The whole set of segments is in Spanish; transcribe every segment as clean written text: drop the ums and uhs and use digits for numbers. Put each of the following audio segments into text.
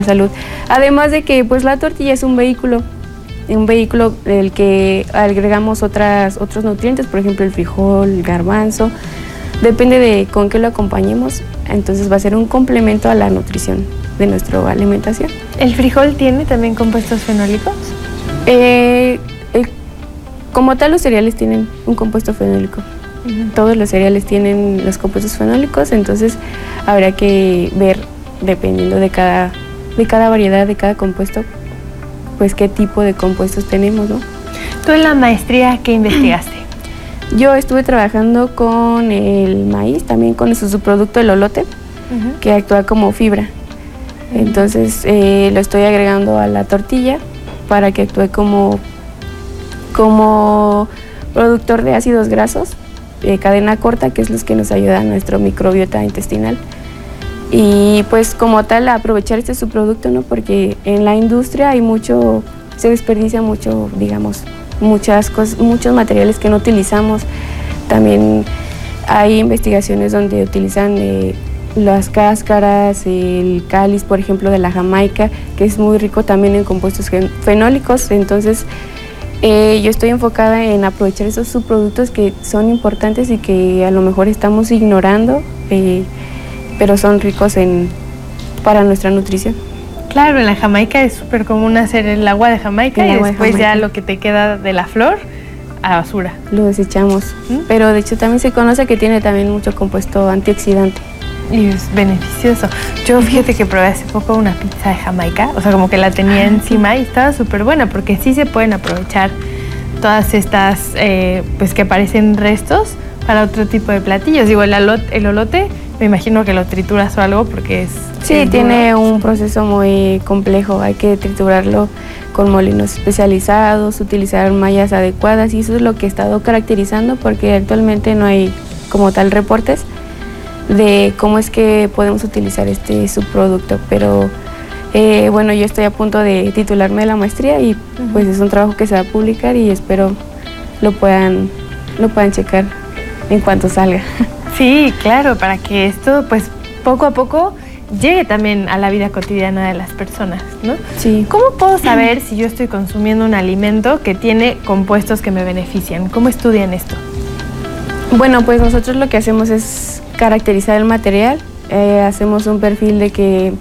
salud. Además de que pues la tortilla es un vehículo del que agregamos otros nutrientes, por ejemplo el frijol, el garbanzo, depende de con qué lo acompañemos, entonces va a ser un complemento a la nutrición de nuestra alimentación. ¿El frijol tiene también compuestos fenólicos? Como tal, los cereales tienen un compuesto fenólico. Todos los cereales tienen los compuestos fenólicos, entonces habrá que ver, dependiendo de cada variedad, de cada compuesto, pues qué tipo de compuestos tenemos, ¿no? ¿Tú en la maestría qué investigaste? Yo estuve trabajando con el maíz, también con su subproducto, el olote, que actúa como fibra. Entonces lo estoy agregando a la tortilla para que actúe como productor de ácidos grasos de cadena corta, que es los que nos ayudan a nuestra microbiota intestinal. Y pues como tal aprovechar este subproducto, ¿no? Porque en la industria se desperdicia mucho, digamos, muchos materiales que no utilizamos. También hay investigaciones donde utilizan las cáscaras, el cáliz, por ejemplo, de la jamaica, que es muy rico también en compuestos fenólicos. Entonces yo estoy enfocada en aprovechar esos subproductos que son importantes y que a lo mejor estamos ignorando, pero son ricos para nuestra nutrición. Claro, en la Jamaica es súper común hacer el agua de Jamaica y después ya lo que te queda de la flor a basura. Lo desechamos, pero de hecho también se conoce que tiene también mucho compuesto antioxidante. Y es beneficioso. Yo fíjate que probé hace poco una pizza de Jamaica, o sea, como que la tenía encima y estaba súper buena porque sí se pueden aprovechar todas estas, pues que parecen restos para otro tipo de platillos. Digo, el olote, me imagino que lo trituras o algo porque es... Sí, tiene un proceso muy complejo, hay que triturarlo con molinos especializados, utilizar mallas adecuadas y eso es lo que he estado caracterizando porque actualmente no hay como tal reportes de cómo es que podemos utilizar este subproducto, pero bueno, yo estoy a punto de titularme de la maestría y pues es un trabajo que se va a publicar y espero lo puedan checar en cuanto salga. Sí, claro, para que esto pues poco a poco llegue también a la vida cotidiana de las personas, ¿no? Sí. ¿Cómo puedo saber si yo estoy consumiendo un alimento que tiene compuestos que me benefician? ¿Cómo estudian esto? Bueno, pues nosotros lo que hacemos es caracterizar el material, hacemos un perfil de que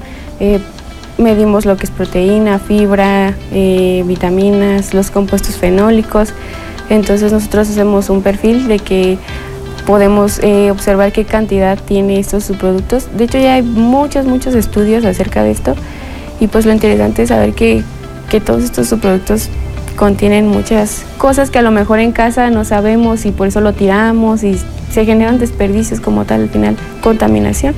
medimos lo que es proteína, fibra, vitaminas, los compuestos fenólicos. Entonces nosotros hacemos un perfil de que podemos observar qué cantidad tiene estos subproductos. De hecho ya hay muchos estudios acerca de esto y pues lo interesante es saber que todos estos subproductos contienen muchas cosas que a lo mejor en casa no sabemos y por eso lo tiramos y se generan desperdicios como tal, al final contaminación.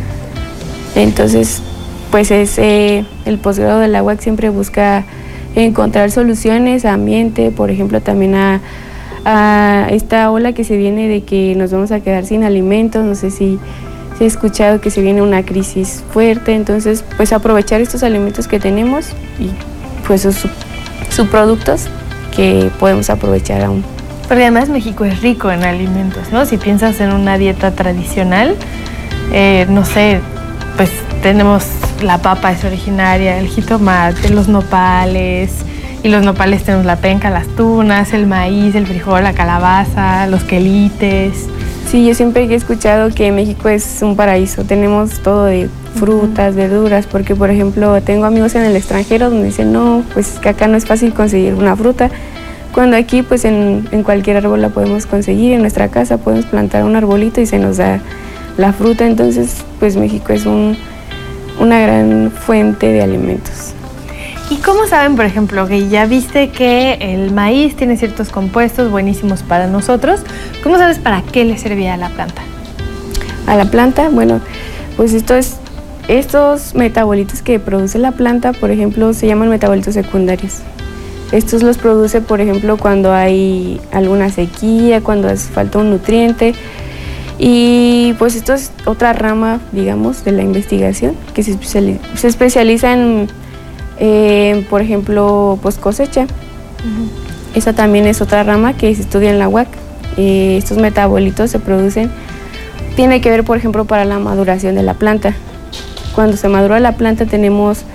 Entonces pues el posgrado de la UAC siempre busca encontrar soluciones a ambiente, por ejemplo también a esta ola que se viene de que nos vamos a quedar sin alimentos. No sé si he escuchado que se viene una crisis fuerte, entonces pues aprovechar estos alimentos que tenemos y pues sus subproductos que podemos aprovechar aún. Porque además México es rico en alimentos, ¿no? Si piensas en una dieta tradicional, no sé, pues tenemos la papa, es originaria, el jitomate, los nopales, y los nopales tenemos la penca, las tunas, el maíz, el frijol, la calabaza, los quelites. Sí, yo siempre he escuchado que México es un paraíso, tenemos todo de frutas, verduras, porque por ejemplo tengo amigos en el extranjero donde dicen no, pues que acá no es fácil conseguir una fruta, cuando aquí pues en cualquier árbol la podemos conseguir, en nuestra casa podemos plantar un arbolito y se nos da la fruta, entonces pues México es una gran fuente de alimentos. ¿Y cómo saben, por ejemplo, que ya viste que el maíz tiene ciertos compuestos buenísimos para nosotros? ¿Cómo sabes para qué le servía a la planta? A la planta, bueno, pues estos metabolitos que produce la planta, por ejemplo, se llaman metabolitos secundarios. Estos los produce, por ejemplo, cuando hay alguna sequía, cuando hace falta un nutriente. Y pues esto es otra rama, digamos, de la investigación que se especializa en, por ejemplo, post cosecha. Esa también es otra rama que se estudia en la UAC. Estos metabolitos se producen, tiene que ver, por ejemplo, para la maduración de la planta. Cuando se madura la planta tenemos